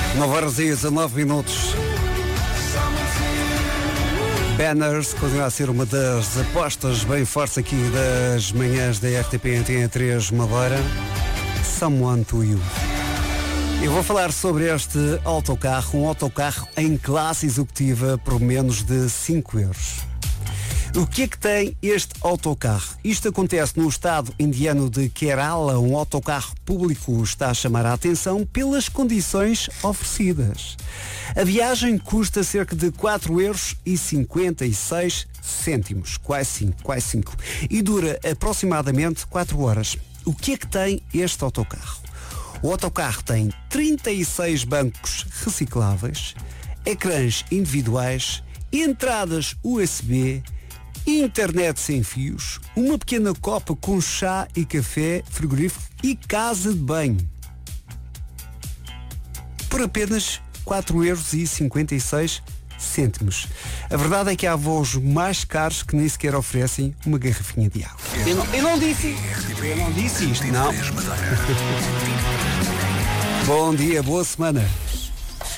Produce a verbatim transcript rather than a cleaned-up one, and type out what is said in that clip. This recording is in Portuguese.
nove horas e dezanove minutos. Banners continua a ser uma das apostas bem fortes aqui das manhãs da R T P Antena três Madeira. Someone to You. Eu vou falar sobre este autocarro, um autocarro em classe executiva por menos de cinco euros. O que é que tem este autocarro? Isto acontece no estado indiano de Kerala. Um autocarro público está a chamar a atenção pelas condições oferecidas. A viagem custa cerca de quatro euros e cinquenta e seis cêntimos, quase cinco, quase cinco, e dura aproximadamente quatro horas. O que é que tem este autocarro? O autocarro tem trinta e seis bancos recicláveis, ecrãs individuais, entradas U S B, internet sem fios, uma pequena copa com chá e café, frigorífico e casa de banho. Por apenas quatro euros e cinquenta e seis cêntimos. A verdade é que há voos mais caros que nem sequer oferecem uma garrafinha de água. Eu não, eu não disse, eu não disse isto, não. Bom dia, boa semana.